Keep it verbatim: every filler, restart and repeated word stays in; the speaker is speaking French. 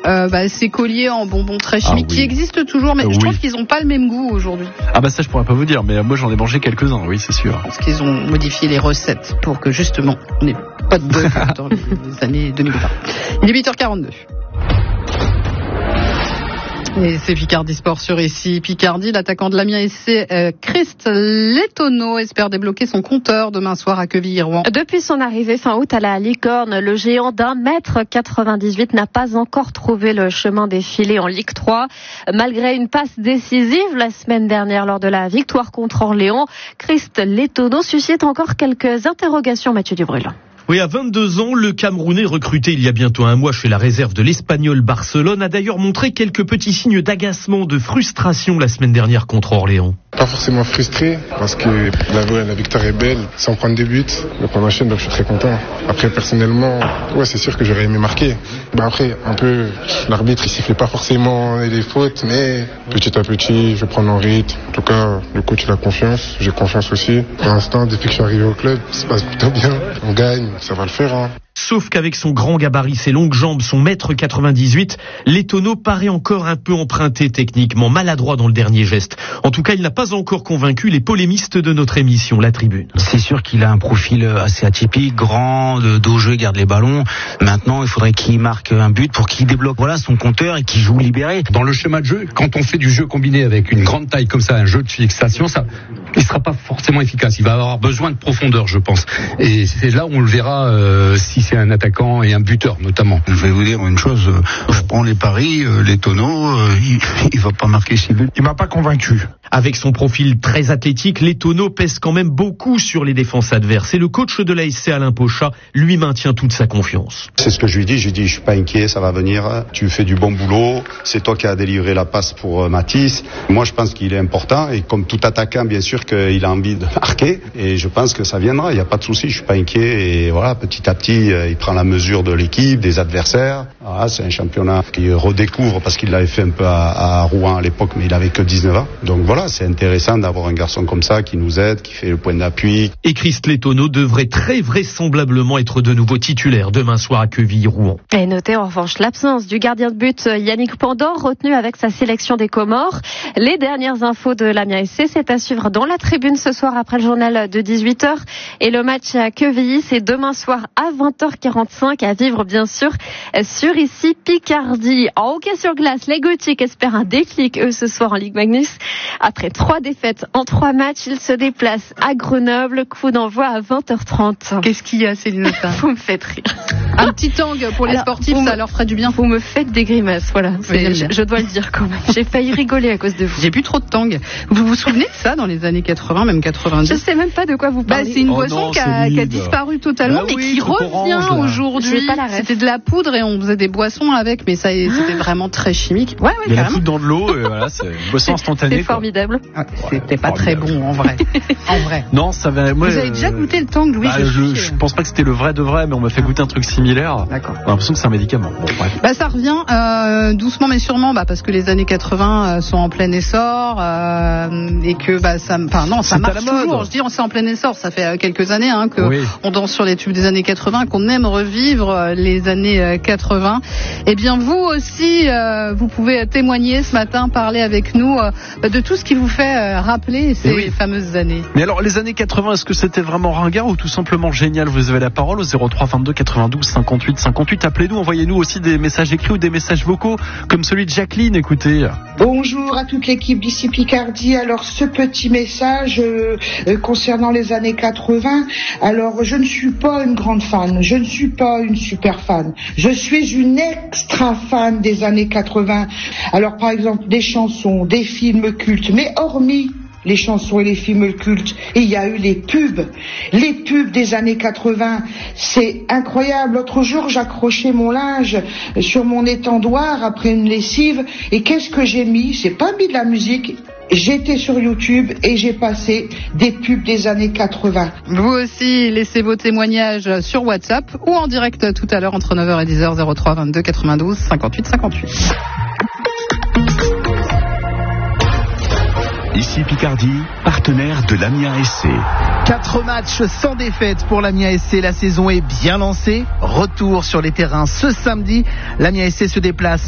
euh, bah, ces colliers en bonbons très chimiques ah, oui. qui existent toujours, mais euh, je oui. trouve qu'ils n'ont pas le même goût aujourd'hui. Ah bah ça je pourrais pas vous dire, mais moi j'en ai mangé quelques-uns, oui c'est sûr. Parce qu'ils ont modifié les recettes pour que justement on n'ait pas de bœuf dans les années deux mille vingt. Il est huit heures quarante-deux. Et c'est Picardie Sport sur ici. Picardie, l'attaquant de l'Amiens S C, euh, Christ Lettono, espère débloquer son compteur demain soir à Quevilly-Rouen. Depuis son arrivée fin août à la Licorne, le géant d'un mètre quatre-vingt-dix-huit n'a pas encore trouvé le chemin des filets en Ligue trois. Malgré une passe décisive la semaine dernière lors de la victoire contre Orléans, Christ Lettono suscite encore quelques interrogations, Mathieu Dubrul. Oui, à vingt-deux ans, le Camerounais recruté il y a bientôt un mois chez la réserve de l'Espagnol Barcelone a d'ailleurs montré quelques petits signes d'agacement, de frustration la semaine dernière contre Orléans. Pas forcément frustré, parce que la, la victoire est belle, sans prendre de buts, donc on enchaîne, donc je suis très content. Après, personnellement, ouais, c'est sûr que j'aurais aimé marquer. Ben après, un peu, l'arbitre, il siffle pas forcément les fautes, mais petit à petit, je prends mon rythme. En tout cas, le coach, il a confiance, j'ai confiance aussi. Pour l'instant, depuis que je suis arrivé au club, ça se passe plutôt bien. On gagne, ça va le faire, hein. Sauf qu'avec son grand gabarit, ses longues jambes, son mètre quatre-vingt-dix-huit, Lettono paraît encore un peu emprunté techniquement, maladroit dans le dernier geste. En tout cas, il n'a pas encore convaincu les polémistes de notre émission, La Tribune. C'est sûr qu'il a un profil assez atypique, grand, de dos jeu, garde les ballons. Maintenant, il faudrait qu'il marque un but pour qu'il débloque voilà, son compteur et qu'il joue libéré. Dans le schéma de jeu, quand on fait du jeu combiné avec une grande taille comme ça, un jeu de fixation, ça, il sera pas forcément efficace. Il va avoir besoin de profondeur, je pense. Et c'est là où on le verra euh, si c'est un attaquant et un buteur notamment. Je vais vous dire une chose, je prends les paris, euh, Lettono, euh, il, il va pas marquer six buts. Il m'a pas convaincu. Avec son profil très athlétique, Lettono pèse quand même beaucoup sur les défenses adverses. Et le coach de l'A S C, Alain Pochat, lui maintient toute sa confiance. C'est ce que je lui dis, je lui dis je suis pas inquiet, ça va venir, tu fais du bon boulot, c'est toi qui as délivré la passe pour Matisse. Moi je pense qu'il est important et comme tout attaquant bien sûr qu'il a envie de marquer et je pense que ça viendra, il n'y a pas de souci, je suis pas inquiet et voilà, petit à petit il prend la mesure de l'équipe, des adversaires. Voilà, c'est un championnat qu'il redécouvre parce qu'il l'avait fait un peu à, à Rouen à l'époque mais il avait que dix-neuf ans. Donc voilà, c'est intéressant d'avoir un garçon comme ça qui nous aide, qui fait le point d'appui. Et Christ Lettono devrait très vraisemblablement être de nouveau titulaire demain soir à Quevilly-Rouen. Et notez en revanche l'absence du gardien de but Yannick Pandor, retenu avec sa sélection des Comores. Les dernières infos de l'Amiens S C, c'est à suivre dans la tribune ce soir après le journal de dix-huit heures. Et le match à Quevilly, c'est demain soir à vingt heures quarante-cinq, à vivre bien sûr sur ici Picardie. En hockey sur glace, les Gothiques espèrent un déclic eux ce soir en Ligue Magnus. Après trois défaites en trois matchs, ils se déplacent à Grenoble. Coup d'envoi à vingt heures trente. Qu'est-ce qu'il y a, Céline Autain? Vous me faites rire. Un petit tang pour les Alors, sportifs, ça me, leur ferait du bien. Vous me faites des grimaces, voilà. C'est, je, je dois le dire quand même. J'ai failli rigoler à cause de vous. J'ai bu trop de tang. Vous vous souvenez de ça dans les années quatre-vingts, même quatre-vingt-dix? Je sais même pas de quoi vous parlez. Bah, c'est une oh boisson non, qui, a, qui a disparu totalement, bah mais oui, qui revient orange, aujourd'hui. C'était de la poudre et on faisait des boissons avec, mais ça, c'était vraiment très chimique. Ouais, ouais, il y a la poudre dans de l'eau, et voilà, c'est une boisson instantanée. C'est formidable. Ah, c'était pas très bon en vrai. En vrai. Non, ça va. Moi, vous avez déjà goûté le tang, Louis? Bah, je, je, je pense pas que c'était le vrai de vrai, mais on m'a fait goûter un truc similaire. D'accord. On a l'impression que c'est un médicament. Bon, bref. Bah, ça revient euh, doucement mais sûrement, bah, parce que les années quatre-vingts euh, sont en plein essor euh, et que bah ça, enfin non, ça c'est marche toujours. Je dis on c'est en plein essor. Ça fait euh, quelques années hein, que oui. on danse sur les tubes des années quatre-vingts, qu'on aime revivre euh, les années euh, quatre-vingts. Eh bien vous aussi, euh, vous pouvez témoigner ce matin, parler avec nous euh, de tout ce qui vous fait euh, rappeler ces oui. fameuses années. Mais alors les années quatre-vingts, est-ce que c'était vraiment ringard ou tout simplement génial? Vous avez la parole au zéro trois vingt-deux quatre-vingt-douze cinquante-huit cinquante-huit. Appelez-nous, envoyez-nous aussi des messages écrits ou des messages vocaux comme celui de Jacqueline. Écoutez. Bonjour à toute l'équipe d'ici Picardie. Alors ce petit message euh, euh, concernant les années quatre-vingts. Alors je ne suis pas une grande fan, je ne suis pas une super fan. Je suis une extra fan des années quatre-vingts. Alors par exemple des chansons, des films cultes, mais hormis les chansons et les films cultes, il y a eu les pubs. Les pubs des années quatre-vingts, c'est incroyable. L'autre jour, j'accrochais mon linge sur mon étendoir après une lessive, et qu'est-ce que j'ai mis? J'ai pas mis de la musique. J'étais sur YouTube et j'ai passé des pubs des années quatre-vingts. Vous aussi, laissez vos témoignages sur WhatsApp ou en direct tout à l'heure entre neuf heures et dix heures, zéro trois vingt-deux quatre-vingt-douze cinquante-huit cinquante-huit. Ici Picardie, partenaire de l'Amiens S C. Quatre matchs sans défaite pour l'Amiens S C. La saison est bien lancée. Retour sur les terrains ce samedi. L'Amiens S C se déplace